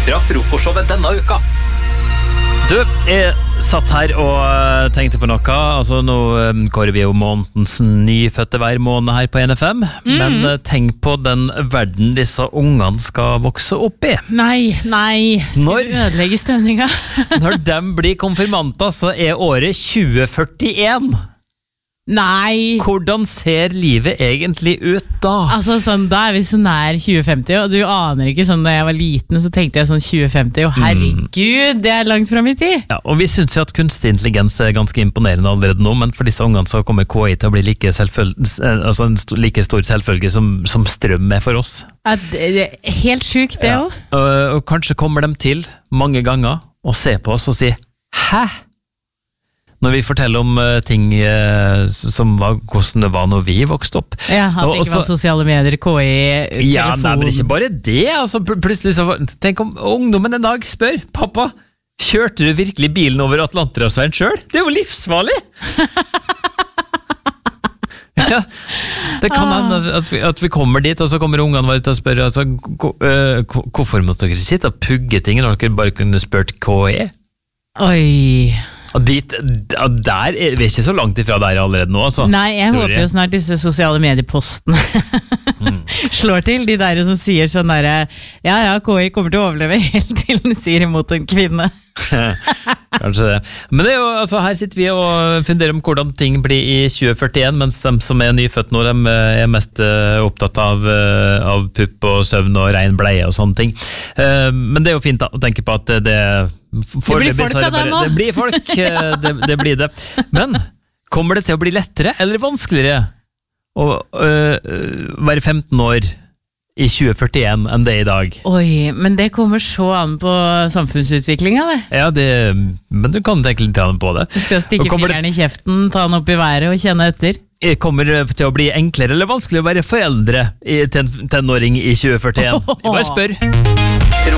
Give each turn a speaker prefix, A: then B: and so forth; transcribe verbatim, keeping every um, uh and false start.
A: fra frokostshowet denne uka.
B: Du, jeg satt her og tenkte på noe. Altså, nå kårer vi jo månedens nyfødte hver måned her på N F M. Mm. Men tenk på den verden disse ungene skal vokse opp i.
C: Nei, nei, skal
B: når,
C: du ødelegge stemninga?
B: Når de blir konfirmanter, så er året tjue førtien.
C: Nei!
B: Hvordan ser livet egentlig ut da?
C: Altså sånn, da er vi så nær tjue femti, og du aner ikke sånn, da jeg var liten så tenkte jeg sånn tjue femti, og herregud, det er langt frem i tid.
B: Ja, og vi synes jo at kunstig intelligens er ganske imponerende allerede nå, men for disse ungene så kommer K I til å bli like, altså en st- like stor selvfølge som, som strøm er for oss.
C: Ja, det, det er helt sykt det
B: ja.
C: også.
B: Og, og kanskje kommer de til mange ganger og ser på oss og sier, hæ? Når vi forteller om uh, ting uh, som var, hvordan det var når vi vokste opp.
C: Ja, at det ikke var sosiale medier, K I, telefon.
B: Ja, nei, men ikke bare det. Altså, pl- plutselig så, tenk om ungdommen en dag spør, pappa, kjørte du virkelig bilen over Atlanterhavsveien selv? Det er jo livsfarlig! Ja, det kan hende at, vi- at vi kommer dit, og så kommer ungene våre til å spørre, altså, ko- uh, ko- hvorfor måtte dere sitte og pugge ting når dere bare kunne spørt K I?
C: Oi...
B: Og dit, og der er vi ikke så langt ifra der allerede nå, altså.
C: Nei, jeg håper jo snart disse sosiale mediepostene mm. slår til, de der som sier sånn der, ja, ja, K I kommer til å overleve helt til den sier imot en kvinne.
B: Kanskje det. Men det er jo, altså, her sitter vi og funderer om hvordan ting blir i tjue førtien, mens de som er nyfødt nå, de er mest uh, opptatt av, uh, av pupp og søvn og ren bleie og sånne ting. Uh, men det er jo fint da, å tenke på at det
C: Det blir folk av dem også.
B: Det blir folk, det, det blir det. Men kommer det til å bli lettere eller vanskeligere å uh, være femten år i tjue førtien enn det i dag?
C: Oi, men det kommer så an på samfunnsutviklingen, det.
B: Ja, det, men du kan tenke litt på det.
C: Du skal stikke fingeren det, i kjeften, ta den opp i været og kjenne etter.
B: Kommer det til å bli enklere eller vanskelig å være foreldre i ten, tenåring i tjue førtien? Jeg bare spør.